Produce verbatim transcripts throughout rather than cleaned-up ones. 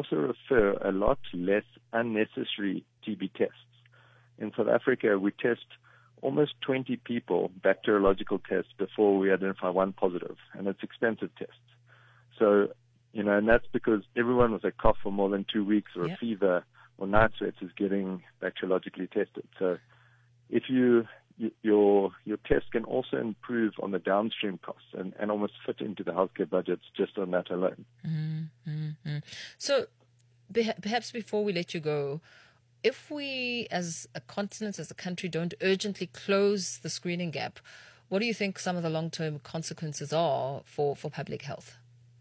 also refer a lot less unnecessary T B tests. In South Africa, we test almost twenty people, bacteriological tests, before we identify one positive, and it's expensive tests. So, you know, and that's because everyone with a cough for more than two weeks or Yep. a fever or night sweats is getting bacteriologically tested. So if you, you your your test can also improve on the downstream costs and, and almost fit into the healthcare budgets just on that alone. Mm-hmm. So beha- perhaps before we let you go, if we as a continent, as a country, don't urgently close the screening gap, what do you think some of the long-term consequences are for, for public health?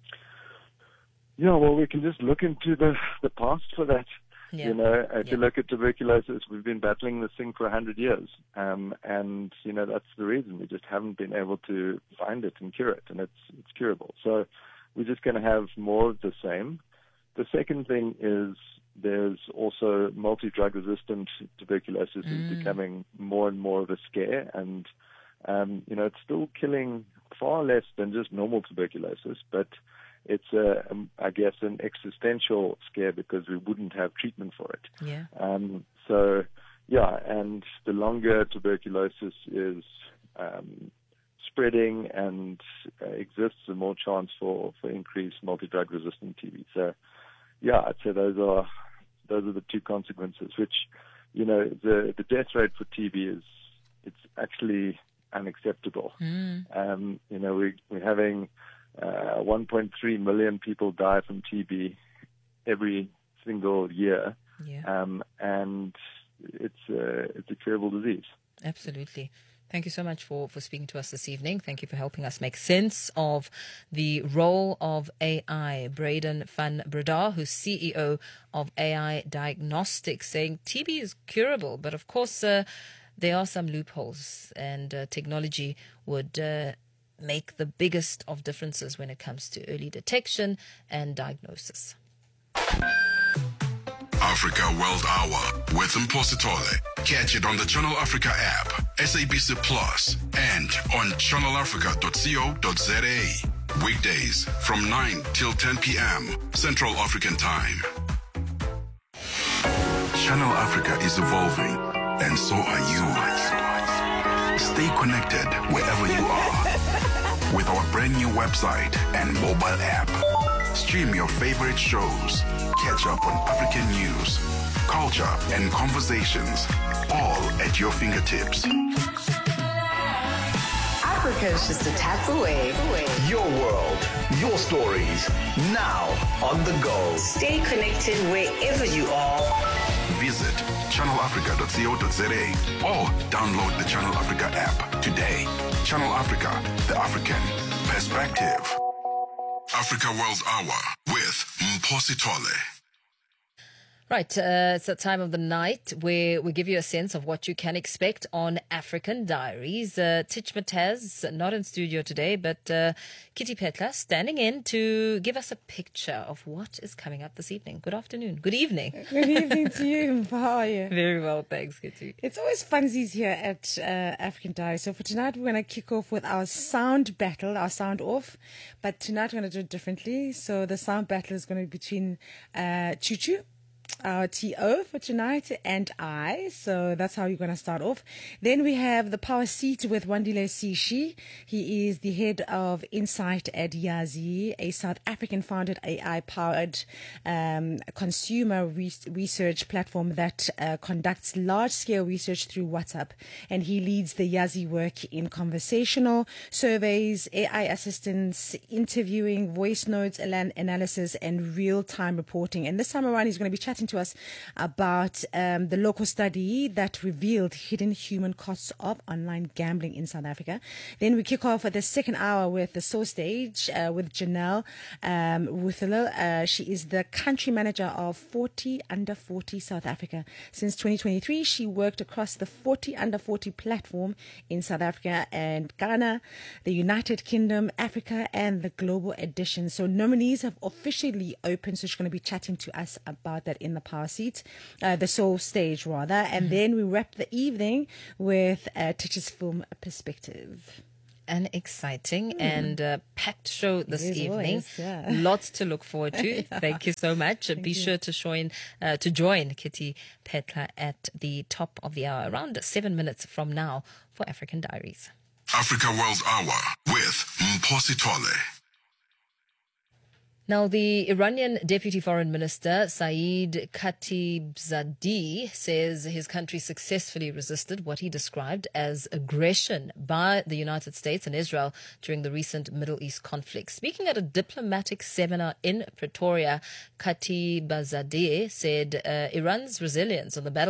Yeah, well, we can just look into the, the past for that. Yeah. You know, if Yeah. you look at tuberculosis, we've been battling this thing for a hundred years. Um, and, you know, that's the reason. We just haven't been able to find it and cure it, and it's, it's curable. So we're just going to have more of the same. The second thing is there's also multi-drug resistant tuberculosis Mm. is becoming more and more of a scare. And, um, you know, it's still killing far less than just normal tuberculosis, but it's, a, um, I guess, an existential scare because we wouldn't have treatment for it. Yeah. Um, so, yeah, and the longer tuberculosis is um, spreading and uh, exists, the more chance for, for increased multi-drug resistant T B. So, yeah, I'd say those are those are the two consequences. Which, you know, the the death rate for T B is it's actually unacceptable. Mm. Um, you know, we we're having Uh, one point three million people die from T B every single year, Yeah. um, and it's uh, it's a curable disease. Absolutely. Thank you so much for, for speaking to us this evening. Thank you for helping us make sense of the role of A I. Braden van Breda, who's C E O of A I Diagnostics, saying T B is curable, but of course uh, there are some loopholes, and uh, technology would uh, make the biggest of differences when it comes to early detection and diagnosis. Africa World Hour with Mpho Sithole. Catch it on the Channel Africa app, S A B C Plus, and on channel africa dot co dot za. Weekdays from nine till ten p.m. Central African Time. Channel Africa is evolving, and so are you. Stay connected wherever you are with our brand new website and mobile app. Stream your favorite shows. Catch up on African news, culture, and conversations, all at your fingertips. Africa is just a tap away. Your world, your stories, now on the go. Stay connected wherever you are. Visit channel africa dot co dot za or download the Channel Africa app today. Channel Africa, the African perspective. Africa World Hour with Mpho Sithole. Right, uh, it's that time of the night where we give you a sense of what you can expect on African Diaries. Uh, Titch Mataz, not in studio today, but uh, Kitty Petla standing in to give us a picture of what is coming up this evening. Good afternoon. Good evening. Good evening to you. How are you? Very well, thanks, Kitty. It's always funsies here at uh, African Diaries. So for tonight, we're going to kick off with our sound battle, our sound off. But tonight, we're going to do it differently. So the sound battle is going to be between uh, Choo Choo, our T O for tonight, and I. So that's how you're going to start off. Then we have the power seat with Wandile Sishi. He is the head of Insight at Yazi, a South African founded A I powered um, consumer re- research platform that uh, conducts large scale research through WhatsApp. And he leads the Yazi work in conversational surveys, A I assistance, interviewing, voice notes, alan- analysis, and real time reporting. And this time around, he's going to be chatting to us about um, the local study that revealed hidden human costs of online gambling in South Africa. Then we kick off at the second hour with the Soul Stage uh, with Janelle um, Wuthela. Uh, she is the country manager of forty under forty South Africa. Since twenty twenty-three, she worked across the forty under forty platform in South Africa and Ghana, the United Kingdom, Africa, and the global edition. So nominees have officially opened, so she's going to be chatting to us about that in the power seat, uh, the Soul Stage rather. And mm-hmm. then we wrap the evening with uh, Titch's film Perspective. and exciting mm. and uh, packed show this evening. Always, yeah. Lots to look forward to. yeah. Thank you so much. Thank Be you. sure to join uh, to join Kitty Petla at the top of the hour, around seven minutes from now, for African Diaries. Africa World Hour with Mposi Tole. Now, the Iranian Deputy Foreign Minister Saeed Khatibzadeh says his country successfully resisted what he described as aggression by the United States and Israel during the recent Middle East conflict. Speaking at a diplomatic seminar in Pretoria, Khatibzadeh said uh, Iran's resilience on the battle